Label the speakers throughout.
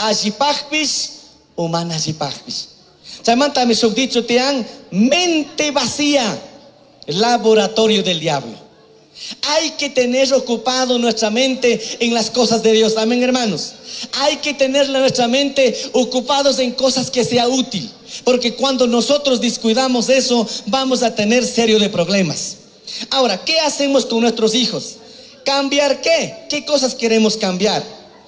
Speaker 1: allipajpis o manallipajpis. Chamanta me dicho tean mente vacía, laboratorio del diablo. Hay que tener ocupado nuestra mente en las cosas de Dios. Amén, hermanos. Hay que tener nuestra mente ocupados en cosas que sea útil, porque cuando nosotros descuidamos eso, vamos a tener serio de problemas. Ahora, ¿qué hacemos con nuestros hijos? ¿Cambiar qué? ¿Qué cosas queremos cambiar?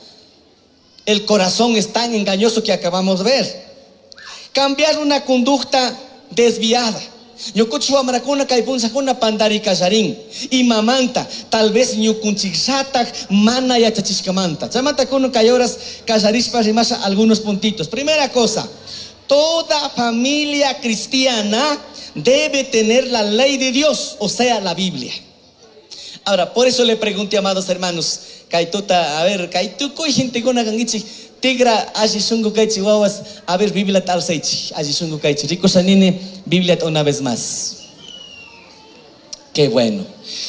Speaker 1: El corazón es tan engañoso que acabamos de ver. Cambiar una conducta desviada. Yo kuchua maracuna kaipunsa kuna pandari kajarin y mamanta tal vez ñukunchixatak mana ya chachiskamanta. Chamanta kuno kayoras kajarispa rimasa algunos puntitos. Primera cosa, toda familia cristiana debe tener la ley de Dios, o sea, la Biblia. Ahora, por eso le pregunté, amados hermanos, kaituta, a ver, kaituko y gente gona gangichi tigra ajisungu kaichi wawas, a ver, Biblia tal seichi, ajisungu kaichi, rico sanine, Biblia una vez más. Qué bueno.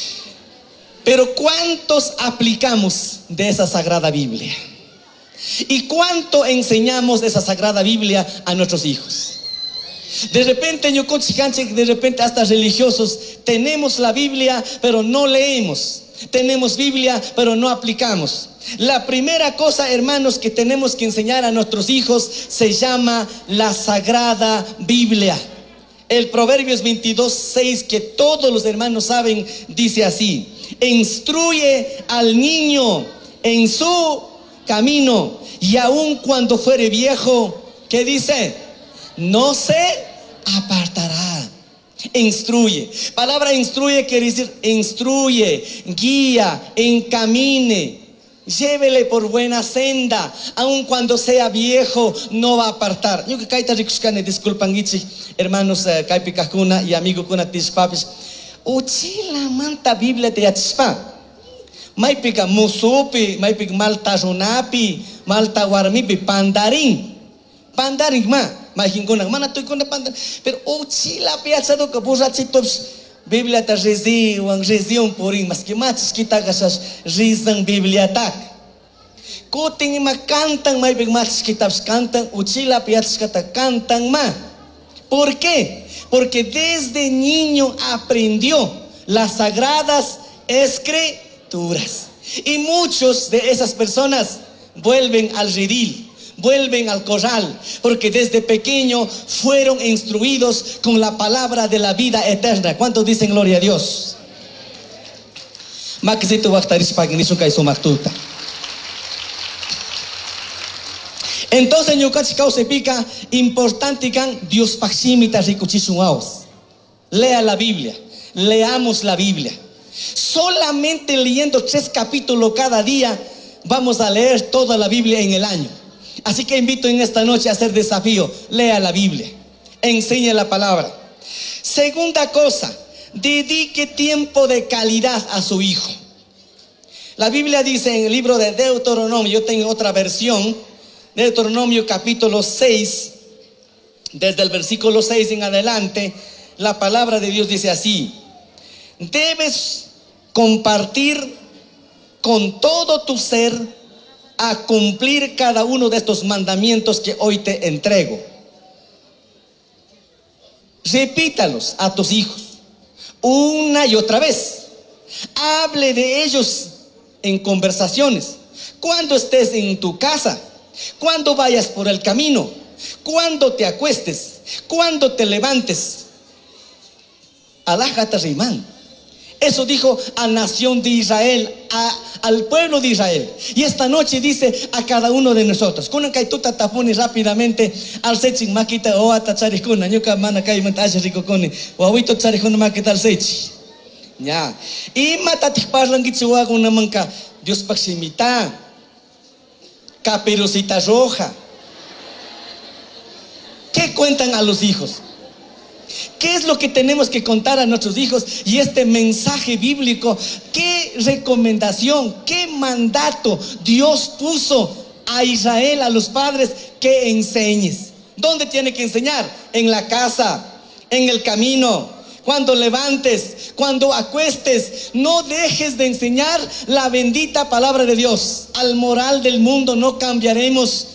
Speaker 1: Pero ¿cuántos aplicamos de esa sagrada Biblia? ¿Y cuánto enseñamos de esa sagrada Biblia a nuestros hijos? De repente, de repente hasta religiosos, tenemos la Biblia, pero no leemos. Tenemos Biblia, pero no aplicamos. La primera cosa, hermanos, que tenemos que enseñar a nuestros hijos se llama la Sagrada Biblia. El Proverbios 22:6, que todos los hermanos saben, dice así: instruye al niño en su camino, y aun cuando fuere viejo, ¿qué dice? No se apartará. Instruye. Palabra instruye quiere decir instruye, guía, encamine, llévele por buena senda. Aun cuando sea viejo, no va a apartar. Yo que kaita rikuscane, disculpan gichi, hermanos kaipikakuna y amigo kuna tispapis. Uchila manta Biblia te atispa. Maipika musupi, maipik malta runapi, malta warmipi, pandaring. Pandaring ma. Majingunang mana tuy kuna pandan, pero uchila piazza do kaburati tops Biblia ta rezi wang rezion poring maski machis kita kasas rizang Biblia tak. Kuting makantang may bigmachis kitabs kantang uchila piazza kata kantang ma. ¿Por qué? Porque desde niño aprendió las sagradas escrituras. Y muchos de esas personas vuelven al redil, vuelven al corral, porque desde pequeño fueron instruidos con la palabra de la vida eterna. ¿Cuántos dicen gloria a Dios? Entonces ñukachikau se pica importante can Dios paximita ricuchisuaos. Lea la Biblia, leamos la Biblia. Solamente leyendo 3 capítulos cada día vamos a leer toda la Biblia en el año. Así que invito en esta noche a hacer desafío. Lea la Biblia, enseñe la palabra. Segunda cosa, dedique tiempo de calidad a su hijo. La Biblia dice en el libro de Deuteronomio, yo tengo otra versión, Deuteronomio capítulo 6, desde el versículo 6 en adelante, la palabra de Dios dice así: debes compartir con todo tu ser a cumplir cada uno de estos mandamientos que hoy te entrego. Repítalos a tus hijos una y otra vez. Hable de ellos en conversaciones, cuando estés en tu casa, cuando vayas por el camino, cuando te acuestes, cuando te levantes. Alá Rimán. Eso dijo a nación de Israel, al pueblo de Israel. Y esta noche dice a cada uno de nosotros. Kuna kaituta tapuni rápidamente al sechi makita o atacharikuna ñuka mana kai mantaje rikokoni wawito charikuna makita al sechi. Ya. Y matatik parlang gitsuwa kuna manka Dios paximita, caperucita roja. ¿Qué cuentan a los hijos? ¿Qué es lo que tenemos que contar a nuestros hijos? Y este mensaje bíblico, ¿qué recomendación, qué mandato Dios puso a Israel, a los padres? Que enseñes. ¿Dónde tiene que enseñar? En la casa, en el camino, cuando levantes, cuando acuestes. No dejes de enseñar la bendita palabra de Dios. Al moral del mundo no cambiaremos.